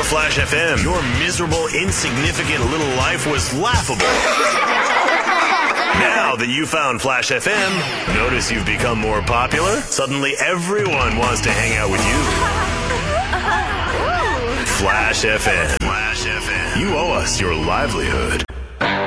Flash FM, your miserable, insignificant little life was laughable. Now that you found Flash FM, notice you've become more popular? Suddenly everyone wants to hang out with you. Flash FM. Flash FM. You owe us your livelihood.